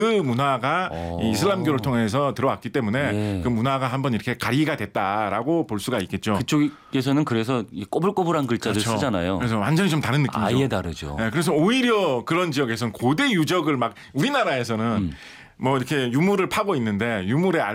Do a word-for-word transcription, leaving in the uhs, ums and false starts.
그 문화가 어. 이 이슬람교를 통해서 들어왔기 때문에 예. 그 문화가 한번 이렇게 가리가 됐다라고 볼 수가 있겠죠. 그쪽에서는 그래서 이 꼬불꼬불한 글자를 그렇죠. 쓰잖아요. 그래서 완전히 좀 다른 느낌이죠. 아예 다르죠. 네, 그래서 오히려 그런 지역에서는 고대 유적을 막 우리나라에서는 음. 뭐 이렇게 유물을 파고 있는데 유물의